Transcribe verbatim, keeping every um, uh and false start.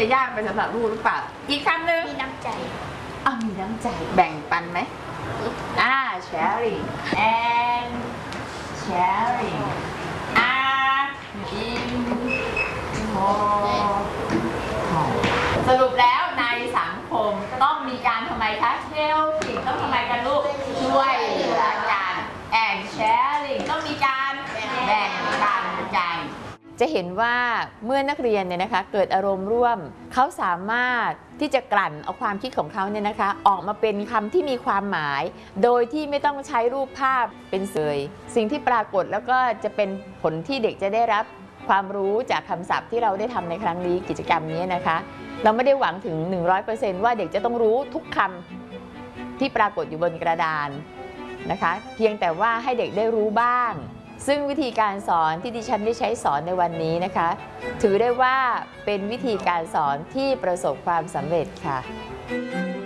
จะยากไปสำหรับลูกหรือเปล่าอีกคำหนึ่งมีน้ำใจอ่ะมีน้ำใจแบ่งปันไหมอ่า sharing and sharing อ่า สรุปแล้วในสังคมต้องมีการทำไมคะ helping ต้องทำไมกันลูกช่วยเหลือกัน and sharing ต้องมีการแบ่งปันกันจะเห็นว่าเมื่อนักเรียนเนี่ยนะคะเกิดอารมณ์ร่วมเขาสามารถที่จะกลั่นเอาความคิดของเขาเนี่ยนะคะออกมาเป็นคำที่มีความหมายโดยที่ไม่ต้องใช้รูปภาพเป็นเสยสิ่งที่ปรากฏแล้วก็จะเป็นผลที่เด็กจะได้รับความรู้จากคำศัพท์ที่เราได้ทำในครั้งนี้กิจกรรมนี้นะคะเราไม่ได้หวังถึง หนึ่งร้อยเปอร์เซนต์ ว่าเด็กจะต้องรู้ทุกคำที่ปรากฏอยู่บนกระดานนะคะเพียงแต่ว่าให้เด็กได้รู้บ้างซึ่งวิธีการสอนที่ดิฉันได้ใช้สอนในวันนี้นะคะถือได้ว่าเป็นวิธีการสอนที่ประสบความสำเร็จค่ะ